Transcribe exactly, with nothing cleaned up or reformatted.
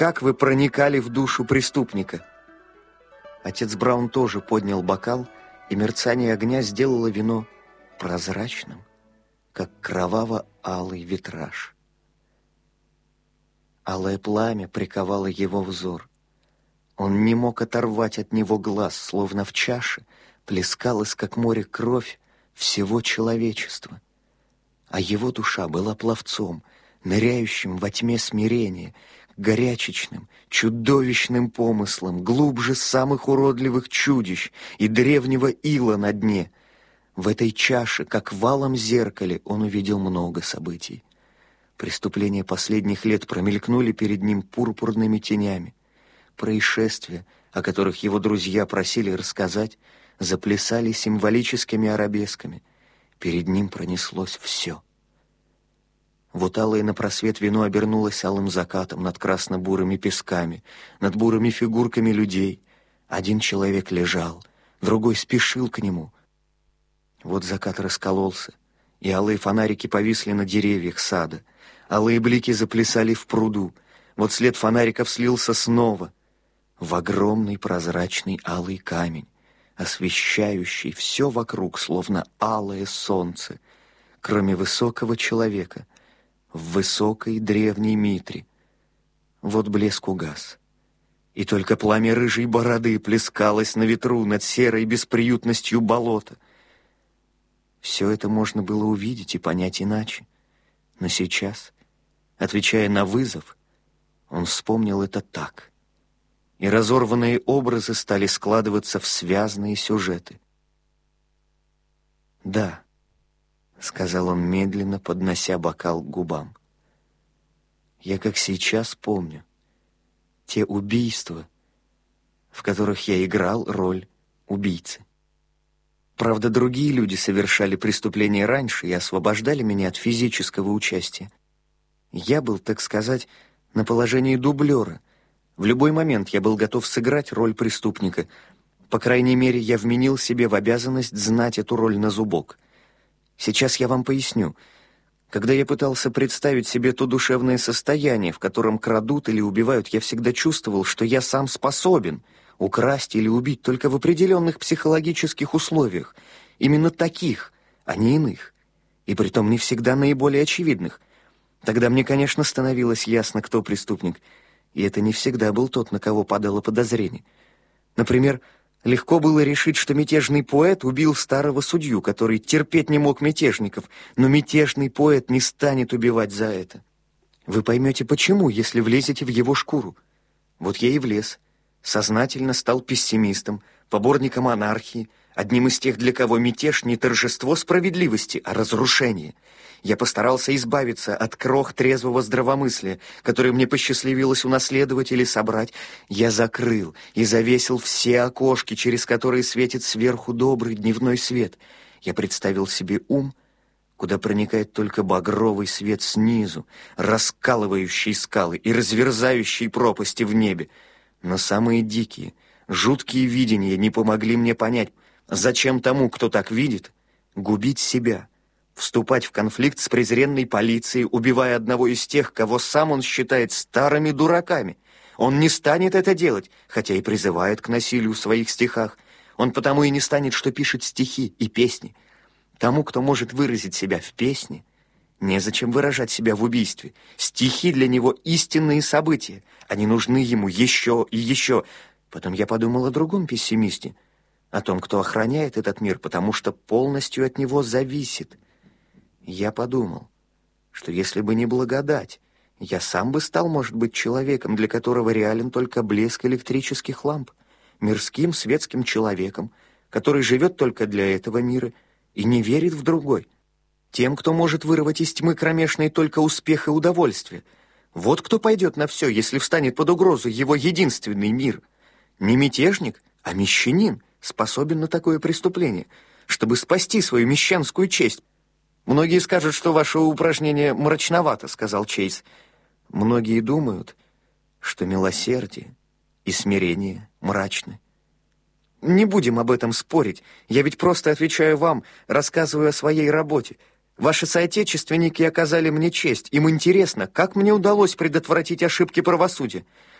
Как вы проникали в душу преступника? Отец Браун тоже поднял бокал, и мерцание огня сделало вино прозрачным, как кроваво-алый витраж. Алое пламя приковало его взор. Он не мог оторвать от него глаз, словно в чаше плескалась, как море, кровь всего человечества. А его душа была пловцом, ныряющим во тьме смирения, горячечным, чудовищным помыслом, глубже самых уродливых чудищ и древнего ила на дне. В этой чаше, как в алом зеркале, он увидел много событий. Преступления последних лет промелькнули перед ним пурпурными тенями. Происшествия, о которых его друзья просили рассказать, заплясали символическими арабесками. Перед ним пронеслось все. Вот алое на просвет вино обернулось алым закатом над красно-бурыми песками, над бурыми фигурками людей. Один человек лежал, другой спешил к нему. Вот закат раскололся, и алые фонарики повисли на деревьях сада. Алые блики заплясали в пруду. Вот след фонариков слился снова в огромный прозрачный алый камень, освещающий все вокруг, словно алое солнце, кроме высокого человека в высокой древней митре. Вот блеск угас, и только пламя рыжей бороды плескалось на ветру над серой бесприютностью болота. Все это можно было увидеть и понять иначе, но сейчас, отвечая на вызов, он вспомнил это так, и разорванные образы стали складываться в связные сюжеты. «Да», — сказал он медленно, поднося бокал к губам, «я как сейчас помню те убийства, в которых я играл роль убийцы. Правда, другие люди совершали преступления раньше и освобождали меня от физического участия. Я был, так сказать, на положении дублера. В любой момент я был готов сыграть роль преступника. По крайней мере, я вменил себе в обязанность знать эту роль на зубок. Сейчас я вам поясню. Когда я пытался представить себе то душевное состояние, в котором крадут или убивают, я всегда чувствовал, что я сам способен украсть или убить только в определенных психологических условиях. Именно таких, а не иных. И притом не всегда наиболее очевидных. Тогда мне, конечно, становилось ясно, кто преступник. И это не всегда был тот, на кого падало подозрение. Например, легко было решить, что мятежный поэт убил старого судью, который терпеть не мог мятежников, но мятежный поэт не станет убивать за это. Вы поймете, почему, если влезете в его шкуру. Вот я и влез. Сознательно стал пессимистом, поборником анархии, одним из тех, для кого мятеж не торжество справедливости, а разрушение. Я постарался избавиться от крох трезвого здравомыслия, которое мне посчастливилось унаследовать или собрать. Я закрыл и завесил все окошки, через которые светит сверху добрый дневной свет. Я представил себе ум, куда проникает только багровый свет снизу, раскалывающий скалы и разверзающий пропасти в небе. Но самые дикие, жуткие видения не помогли мне понять, зачем тому, кто так видит, губить себя, вступать в конфликт с презренной полицией, убивая одного из тех, кого сам он считает старыми дураками. Он не станет это делать, хотя и призывает к насилию в своих стихах. Он потому и не станет, что пишет стихи и песни. Тому, кто может выразить себя в песне, незачем выражать себя в убийстве. Стихи для него истинные события. Они нужны ему еще и еще. Потом я подумал о другом пессимисте, о том, кто охраняет этот мир, потому что полностью от него зависит. Я подумал, что если бы не благодать, я сам бы стал, может быть, человеком, для которого реален только блеск электрических ламп, мирским светским человеком, который живет только для этого мира и не верит в другой. Тем, кто может вырвать из тьмы кромешной только успех и удовольствие. Вот кто пойдет на все, если встанет под угрозу его единственный мир. Не мятежник, а мещанин способен на такое преступление, чтобы спасти свою мещанскую честь. «Многие скажут, что ваше упражнение мрачновато», — сказал Чейз. «Многие думают, что милосердие и смирение мрачны. Не будем об этом спорить. Я ведь просто отвечаю вам, рассказываю о своей работе. Ваши соотечественники оказали мне честь. Им интересно, как мне удалось предотвратить ошибки правосудия.